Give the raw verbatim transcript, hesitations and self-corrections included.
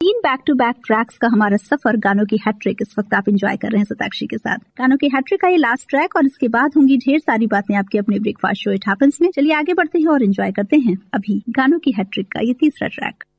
तीन back to back tracks का हमारा सफर गानों की हैट्रिक इस वक्त आप एंजॉय कर रहे हैं सताक्षी के साथ। गानों की हैट्रिक का ये लास्ट ट्रैक और इसके बाद होंगी ढेर सारी बातें आपके अपने ब्रेकफास्ट शो इट हैपेंस में। चलिए आगे बढ़ते हैं और एंजॉय करते हैं अभी गानों की हैट्रिक का ये तीसरा ट्रैक।